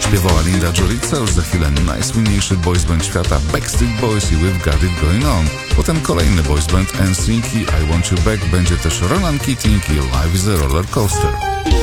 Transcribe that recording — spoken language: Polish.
Śpiewała Linda Jolica, już za chwilę najsłynniejszy boysband świata Backstreet Boys i We've Got It Going On. Potem kolejny boysband NSYNC i I Want You Back, będzie też Ronan Keating i Life is a Roller Coaster.